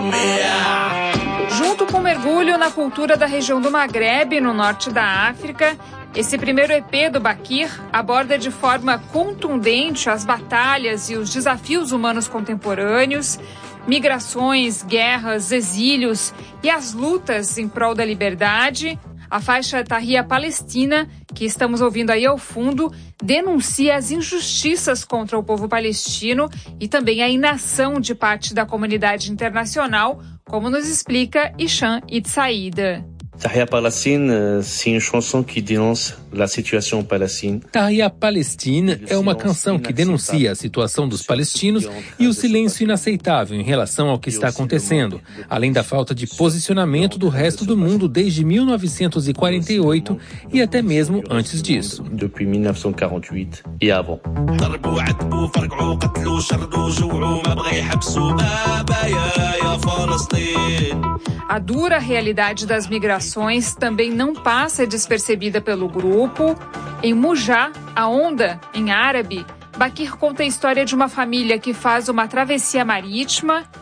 Junto com o mergulho na cultura da região do Maghreb, no norte da África, esse primeiro EP do Bakir aborda de forma contundente as batalhas e os desafios humanos contemporâneos, migrações, guerras, exílios e as lutas em prol da liberdade. A faixa Tahria Palestina, que estamos ouvindo aí ao fundo, denuncia as injustiças contra o povo palestino e também a inação de parte da comunidade internacional, como nos explica Hisham Itsaida. Tahria Palestine, c'est une chanson qui dénonce la situation palestine. Tahria Palestine é uma canção que denuncia a situação dos palestinos e o silêncio inaceitável em relação ao que está acontecendo, além da falta de posicionamento do resto do mundo desde 1948 e até mesmo antes disso. Depuis 1948 e avant. A dura realidade das migrações também não passa despercebida pelo grupo. Em Mujá, a Onda, em árabe, Bakir conta a história de uma família que faz uma travessia marítima